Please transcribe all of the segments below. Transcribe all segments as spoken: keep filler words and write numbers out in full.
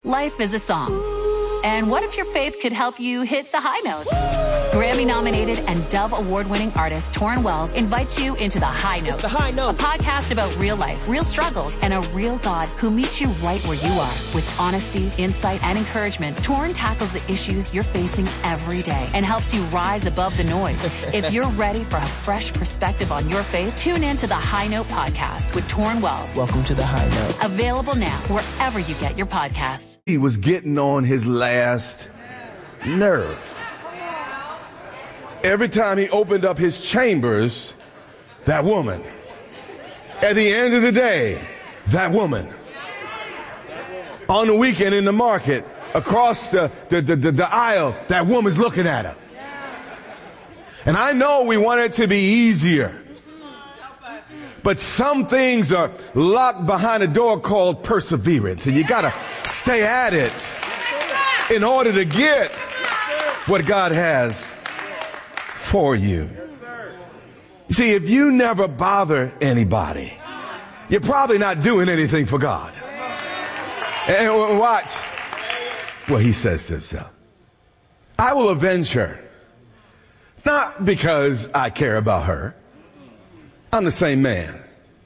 Life is a song. And what if your faith could help you hit the high notes? Grammy-nominated and Dove Award-winning artist Torrin Wells invites you into The High Note. It's The High Note. A podcast about real life, real struggles, and a real God who meets you right where you are. With honesty, insight, and encouragement, Torrin tackles the issues you're facing every day and helps you rise above the noise. If you're ready for a fresh perspective on your faith, tune in to The High Note podcast with Torrin Wells. Welcome to The High Note. Available now wherever you get your podcasts. He was getting on his last nerve. Every time he opened up his chambers, that woman. At the end of the day, that woman. On the weekend in the market, across the, the, the, the, the aisle, that woman's looking at him. And I know we want it to be easier. But some things are locked behind a door called perseverance. And you got to stay at it in order to get what God has for you. You see, if you never bother anybody, you're probably not doing anything for God. And watch what he says to himself. I will avenge her, not because I care about her. I'm the same man.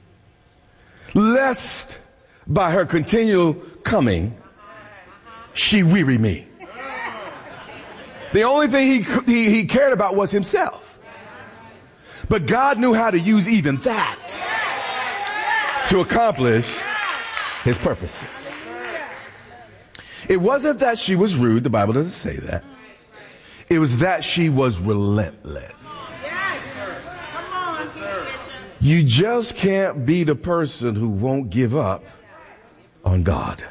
Lest by her continual coming, she weary me. The only thing he, he, he cared about was himself. But God knew how to use even that to accomplish his purposes. It wasn't that she was rude. The Bible doesn't say that. It was that she was relentless. You just can't be the person who won't give up on God.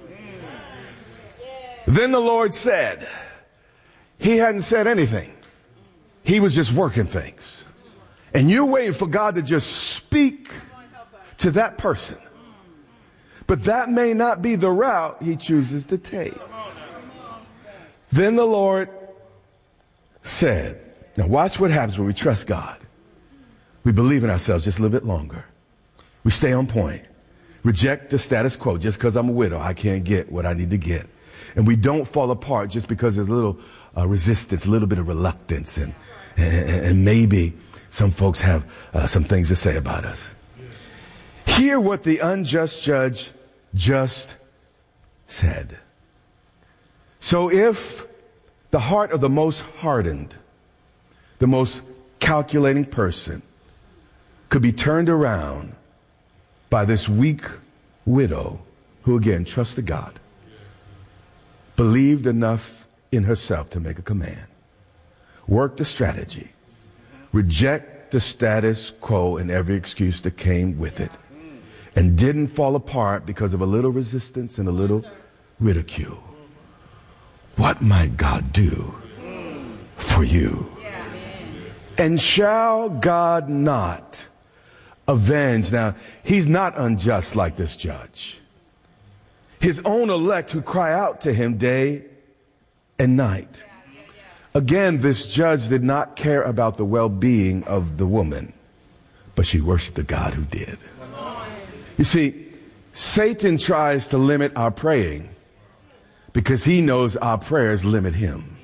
Then the Lord said, he hadn't said anything. He was just working things. And you're waiting for God to just speak to that person. But that may not be the route he chooses to take. Then the Lord said, now watch what happens when we trust God. We believe in ourselves just a little bit longer. We stay on point. Reject the status quo. Just because I'm a widow, I can't get what I need to get. And we don't fall apart just because there's a little uh, resistance, a little bit of reluctance, and, and, and maybe some folks have uh, some things to say about us. Hear what the unjust judge just said. So if the heart of the most hardened, the most calculating person could be turned around by this weak widow who again trusted God, believed enough in herself to make a command, worked the strategy, reject the status quo and every excuse that came with it, and didn't fall apart because of a little resistance and a little ridicule. What might God do for you? And shall God not avenge? Now, he's not unjust like this judge. His own elect who cry out to him day and night. Again, this judge did not care about the well-being of the woman, but she worshiped the God who did. You see, Satan tries to limit our praying because he knows our prayers limit him.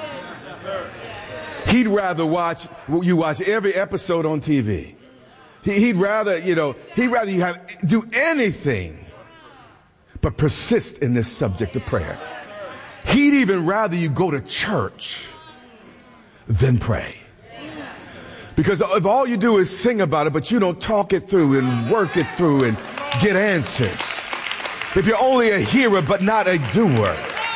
He'd rather watch, you watch every episode on T V. He'd rather, you know, he'd rather you have, do anything but persist in this subject of prayer. He'd even rather you go to church than pray. Because if all you do is sing about it, but you don't talk it through and work it through and get answers. If you're only a hearer but not a doer,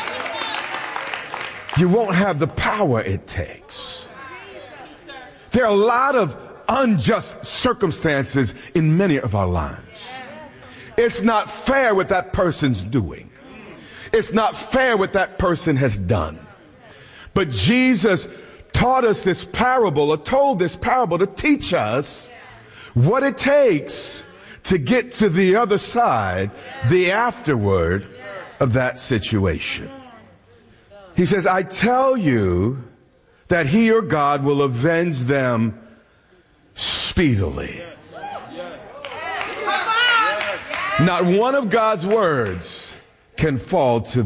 you won't have the power it takes. There are a lot of unjust circumstances in many of our lives. It's not fair what that person's doing. It's not fair what that person has done. But Jesus taught us this parable, or told this parable to teach us what it takes to get to the other side, the afterward of that situation. He says, I tell you that he or God will avenge them speedily. Not one of God's words can fall to